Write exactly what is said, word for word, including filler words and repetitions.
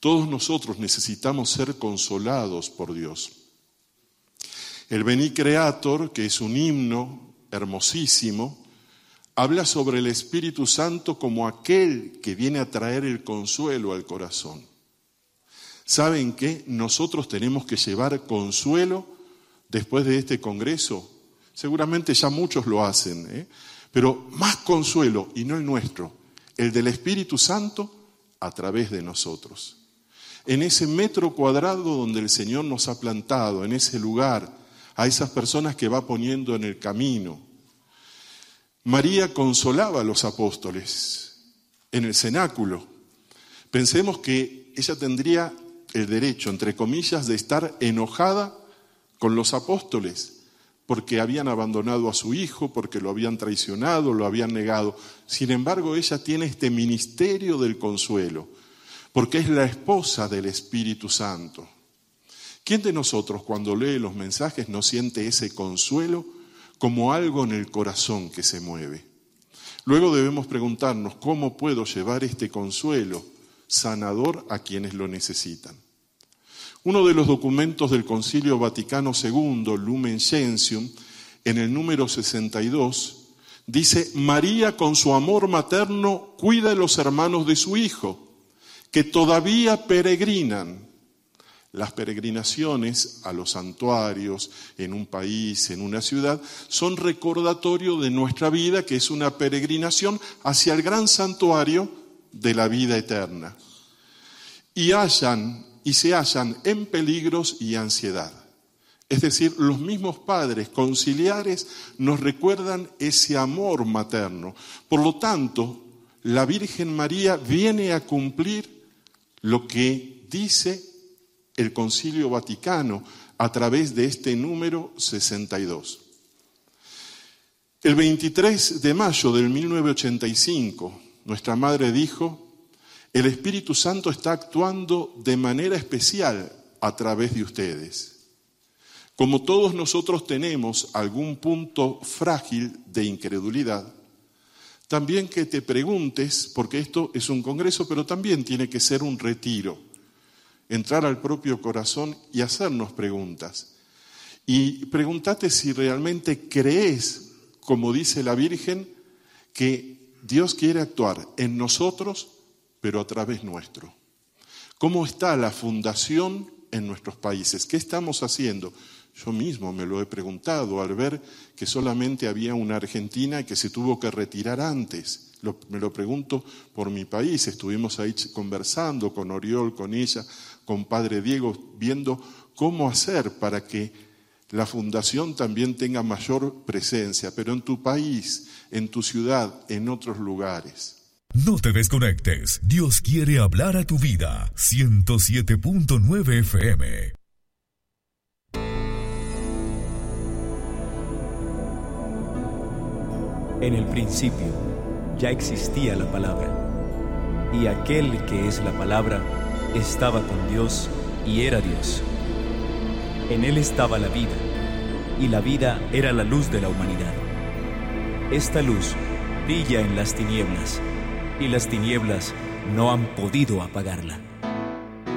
Todos nosotros necesitamos ser consolados por Dios. El Veni Creator, que es un himno hermosísimo, habla sobre el Espíritu Santo como aquel que viene a traer el consuelo al corazón. ¿Saben qué? Nosotros tenemos que llevar consuelo después de este congreso. Seguramente ya muchos lo hacen, ¿eh? Pero más consuelo, y no el nuestro, el del Espíritu Santo a través de nosotros. En ese metro cuadrado donde el Señor nos ha plantado, en ese lugar, a esas personas que va poniendo en el camino. María consolaba a los apóstoles en el cenáculo. Pensemos que ella tendría el derecho, entre comillas, de estar enojada con los apóstoles, porque habían abandonado a su hijo, porque lo habían traicionado, lo habían negado. Sin embargo, ella tiene este ministerio del consuelo, porque es la esposa del Espíritu Santo. ¿Quién de nosotros, cuando lee los mensajes, no siente ese consuelo como algo en el corazón que se mueve? Luego debemos preguntarnos, ¿cómo puedo llevar este consuelo sanador a quienes lo necesitan? Uno de los documentos del Concilio Vaticano segundo, Lumen Gentium, en el número sesenta y dos, dice: María con su amor materno cuida de los hermanos de su hijo, que todavía peregrinan. Las peregrinaciones a los santuarios en un país, en una ciudad, son recordatorio de nuestra vida, que es una peregrinación hacia el gran santuario de la vida eterna. Y hallan y se hallan en peligros y ansiedad. Es decir, los mismos padres conciliares nos recuerdan ese amor materno. Por lo tanto, la Virgen María viene a cumplir lo que dice el Concilio Vaticano a través de este número sesenta y dos. El veintitrés de mayo del mil novecientos ochenta y cinco, nuestra madre dijo: el Espíritu Santo está actuando de manera especial a través de ustedes. Como todos nosotros tenemos algún punto frágil de incredulidad, también que te preguntes, porque esto es un congreso, pero también tiene que ser un retiro, entrar al propio corazón y hacernos preguntas. Y pregúntate si realmente crees, como dice la Virgen, que Dios quiere actuar en nosotros, pero a través nuestro. ¿Cómo está la fundación en nuestros países? ¿Qué estamos haciendo? Yo mismo me lo he preguntado al ver que solamente había una Argentina que se tuvo que retirar antes. Lo, me lo pregunto por mi país. Estuvimos ahí conversando con Oriol, con ella, con Padre Diego, viendo cómo hacer para que la fundación también tenga mayor presencia, pero en tu país, en tu ciudad, en otros lugares. No te desconectes, Dios quiere hablar a tu vida. ciento siete punto nueve F M. En el principio ya existía la palabra, y aquel que es la palabra estaba con Dios y era Dios. En él estaba la vida, y la vida era la luz de la humanidad. Esta luz brilla en las tinieblas, y las tinieblas no han podido apagarla.